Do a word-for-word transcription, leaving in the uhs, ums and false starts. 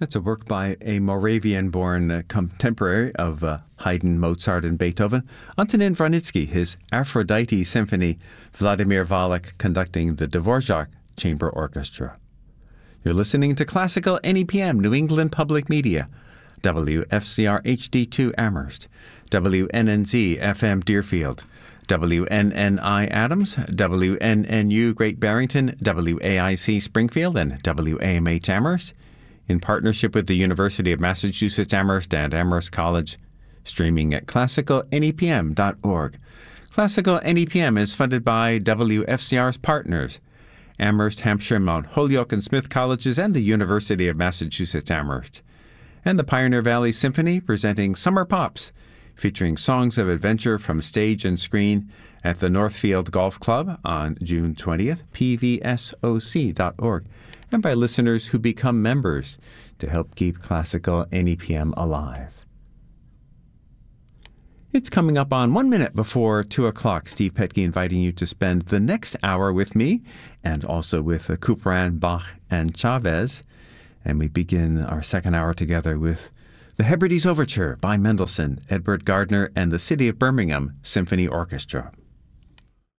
That's a work by a Moravian-born uh, contemporary of uh, Haydn, Mozart, and Beethoven, Antonin Vranitzky, his Aphrodite Symphony, Vladimir Valak conducting the Dvorak Chamber Orchestra. You're listening to Classical N E P M, New England Public Media, W F C R H D two Amherst, W N N Z F M Deerfield, W N N I Adams, W N N U Great Barrington, W A I C Springfield, and W A M H Amherst, in partnership with the University of Massachusetts Amherst and Amherst College, streaming at classical N E P M dot org. Classical N E P M is funded by W F C R's partners, Amherst, Hampshire, Mount Holyoke, and Smith Colleges, and the University of Massachusetts Amherst, and the Pioneer Valley Symphony presenting Summer Pops, featuring songs of adventure from stage and screen at the Northfield Golf Club on June twentieth, P V S O C dot org, and by listeners who become members to help keep Classical N E P M alive. It's coming up on one minute before two o'clock. Steve Petke inviting you to spend the next hour with me and also with uh, Couperin, Bach, and Chavez. And we begin our second hour together with the Hebrides Overture by Mendelssohn, Edward Gardner, and the City of Birmingham Symphony Orchestra.